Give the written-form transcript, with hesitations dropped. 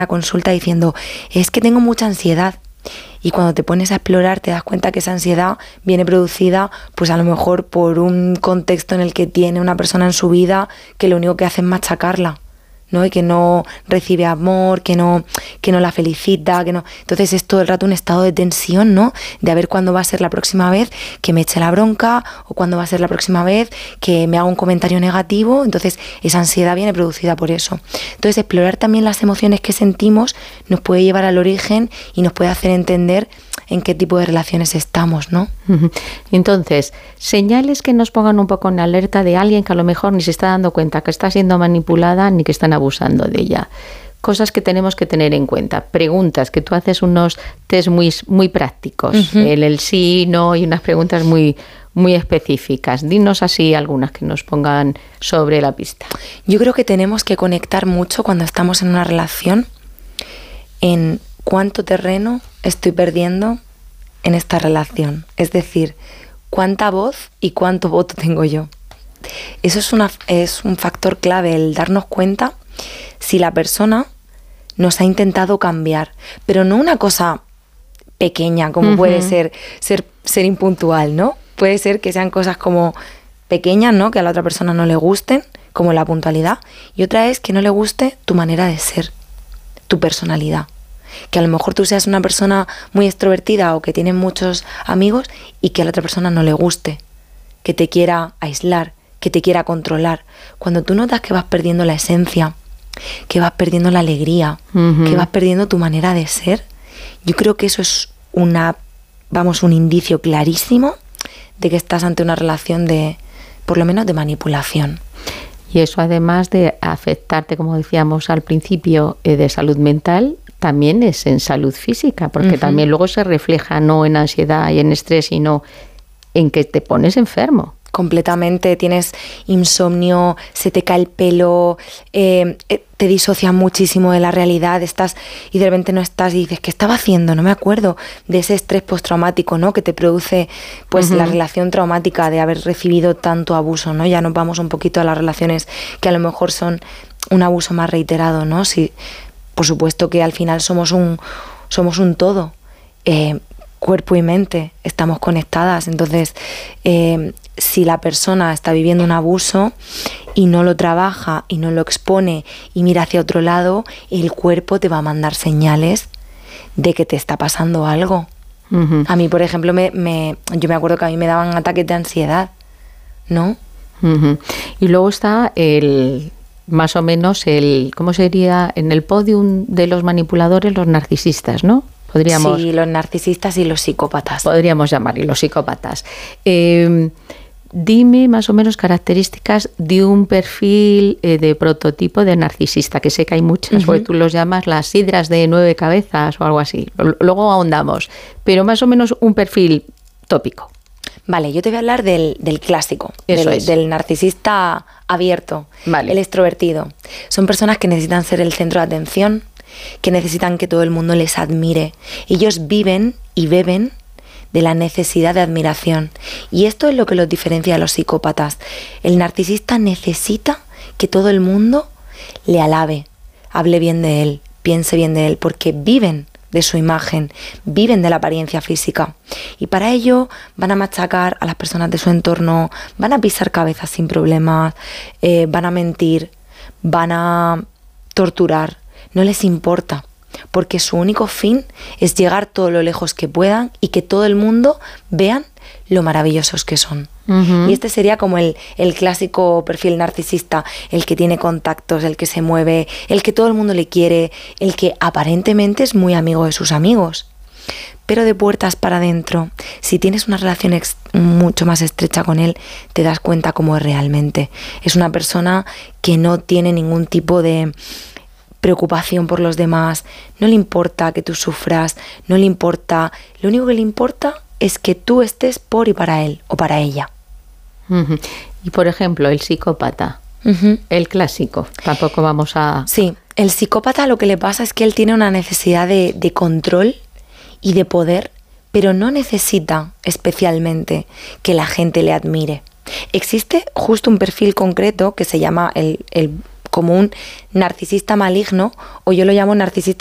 la consulta diciendo, es que tengo mucha ansiedad. Y cuando te pones a explorar te das cuenta que esa ansiedad viene producida pues a lo mejor por un contexto en el que tiene una persona en su vida que lo único que hace es machacarla, ¿no? Y que no recibe amor, que no la felicita, que no. Entonces es todo el rato un estado de tensión, ¿no? De a ver cuándo va a ser la próxima vez que me eche la bronca o cuándo va a ser la próxima vez que me haga un comentario negativo. Entonces esa ansiedad viene producida por eso. Entonces explorar también las emociones que sentimos nos puede llevar al origen y nos puede hacer entender en qué tipo de relaciones estamos, ¿no? Entonces, señales que nos pongan un poco en alerta de alguien que a lo mejor ni se está dando cuenta que está siendo manipulada ni que están abusando de ella. Cosas que tenemos que tener en cuenta. Preguntas, que tú haces unos test muy prácticos. El sí, no y unas preguntas muy específicas. Dinos así algunas que nos pongan sobre la pista. Yo creo que tenemos que conectar mucho cuando estamos en una relación en cuánto terreno estoy perdiendo en esta relación. Es decir, cuánta voz y cuánto voto tengo yo. Eso es un factor clave, el darnos cuenta si la persona nos ha intentado cambiar, pero no una cosa pequeña como puede ser impuntual, ¿no? Puede ser que sean cosas como pequeñas, ¿no? Que a la otra persona no le gusten, como la puntualidad, y otra es que no le guste tu manera de ser, tu personalidad. Que a lo mejor tú seas una persona muy extrovertida o que tiene muchos amigos y que a la otra persona no le guste, que te quiera aislar, que te quiera controlar. Cuando tú notas que vas perdiendo la esencia, que vas perdiendo la alegría, que vas perdiendo tu manera de ser, yo creo que eso es un indicio clarísimo de que estás ante una relación de, por lo menos, de manipulación. Y eso, además de afectarte, como decíamos al principio, de salud mental, también es en salud física, porque también luego se refleja no en ansiedad y en estrés, sino en que te pones enfermo. Completamente, tienes insomnio, se te cae el pelo, te disocias muchísimo de la realidad, estás y de repente no estás y dices, ¿qué estaba haciendo? No me acuerdo de ese estrés postraumático, ¿no? Que te produce pues la relación traumática de haber recibido tanto abuso, ¿no? Ya nos vamos un poquito a las relaciones que a lo mejor son un abuso más reiterado, ¿no? Sí, por supuesto que al final somos un todo, cuerpo y mente, estamos conectadas. Entonces, si la persona está viviendo un abuso y no lo trabaja y no lo expone y mira hacia otro lado, el cuerpo te va a mandar señales de que te está pasando algo. A mí, por ejemplo, yo me acuerdo que a mí me daban ataques de ansiedad, ¿no? Y luego está más o menos ¿cómo sería? En el podium de los manipuladores, los narcisistas, ¿no? Sí, los narcisistas y los psicópatas. Podríamos llamarlos los psicópatas. Dime más o menos características de un perfil de prototipo de narcisista, que sé que hay muchas, porque tú los llamas las sidras de 9 cabezas o algo así. Luego ahondamos, pero más o menos un perfil tópico. Vale, yo te voy a hablar del clásico, del narcisista abierto, el extrovertido. Son personas que necesitan ser el centro de atención, que necesitan que todo el mundo les admire. Ellos viven y beben de la necesidad de admiración. Y esto es lo que los diferencia de los psicópatas. El narcisista necesita que todo el mundo le alabe, hable bien de él, piense bien de él, porque viven de su imagen, viven de la apariencia física. Y para ello van a machacar a las personas de su entorno, van a pisar cabezas sin problemas, van a mentir, van a torturar. No les importa, porque su único fin es llegar todo lo lejos que puedan y que todo el mundo vean lo maravillosos que son. Y este sería como el clásico perfil narcisista, el que tiene contactos, el que se mueve, el que todo el mundo le quiere, el que aparentemente es muy amigo de sus amigos. Pero de puertas para adentro, si tienes una relación mucho más estrecha con él, te das cuenta cómo es realmente. Es una persona que no tiene ningún tipo de preocupación por los demás, no le importa que tú sufras, no le importa, lo único que le importa es que tú estés por y para él o para ella. Y por ejemplo, el psicópata, el clásico, tampoco vamos a... Sí, el psicópata lo que le pasa es que él tiene una necesidad de control y de poder, pero no necesita especialmente que la gente le admire. Existe justo un perfil concreto que se llama el como un narcisista maligno, o yo lo llamo narcisista